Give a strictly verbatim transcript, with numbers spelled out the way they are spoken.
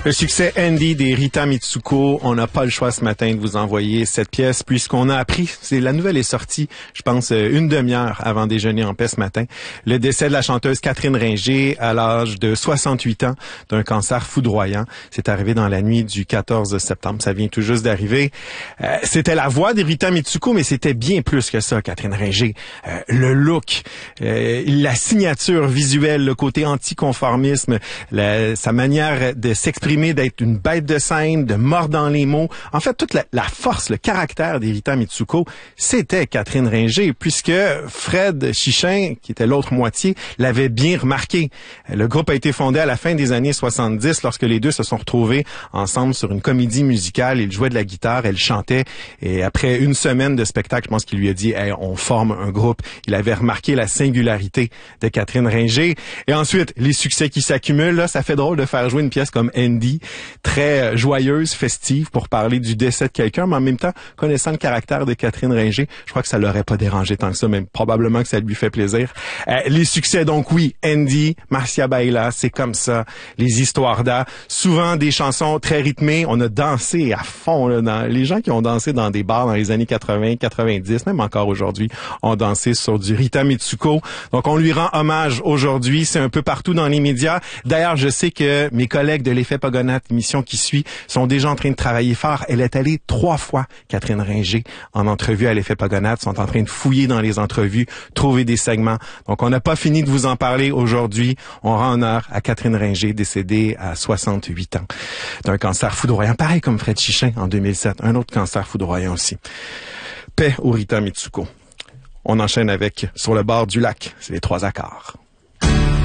Le succès Andy des Rita Mitsuko, on n'a pas le choix ce matin de vous envoyer cette pièce puisqu'on a appris, c'est la nouvelle est sortie, je pense une demi-heure avant déjeuner en paix ce matin, le décès de la chanteuse Catherine Ringer à l'âge de soixante-huit ans d'un cancer foudroyant. C'est arrivé dans la nuit du quatorze septembre, ça vient tout juste d'arriver. Euh, c'était la voix des Rita Mitsuko, mais c'était bien plus que ça, Catherine Ringer. Euh, le look, euh, la signature visuelle, le côté anticonformisme, la, sa manière de s'exprimer, d'être une bête de scène, de mordre dans les mots. En fait, toute la, la force, le caractère des Rita Mitsuko, c'était Catherine Ringer, puisque Fred Chichin, qui était l'autre moitié, l'avait bien remarqué. Le groupe a été fondé à la fin des années soixante-dix, lorsque les deux se sont retrouvés ensemble sur une comédie musicale. Il jouait de la guitare, elle chantait, et après une semaine de spectacle, je pense qu'il lui a dit hey, « on forme un groupe ». Il avait remarqué la singularité de Catherine Ringer. Et ensuite, les succès qui s'accumulent, là, ça fait drôle de faire jouer une pièce comme Andy, très joyeuse, festive, pour parler du décès de quelqu'un, mais en même temps, connaissant le caractère de Catherine Ringer, je crois que ça l'aurait pas dérangé tant que ça, mais probablement que ça lui fait plaisir. Euh, les succès, donc oui, Andy, Marcia Baila, c'est comme ça, les histoires d'A, souvent des chansons très rythmées, on a dansé à fond, là, dans, les gens qui ont dansé dans des bars dans les années quatre-vingts, quatre-vingt-dix, même encore aujourd'hui, ont dansé sur du Rita Mitsuko. Donc on lui rend hommage aujourd'hui, c'est un peu partout dans les médias. D'ailleurs, je sais que mes collègues de l'Effet Pogonat, l'émission qui suit, sont déjà en train de travailler fort. Elle est allée trois fois, Catherine Ringer, en entrevue à l'Effet Pogonat, sont en train de fouiller dans les entrevues, trouver des segments. Donc on n'a pas fini de vous en parler aujourd'hui. On rend honneur à Catherine Ringer, décédée à soixante-huit ans d'un cancer foudroyant, pareil comme Fred Chichin en deux mille sept, un autre cancer foudroyant aussi. Paix aux Rita Mitsuko. On enchaîne avec Sur le bord du lac, c'est les trois accords.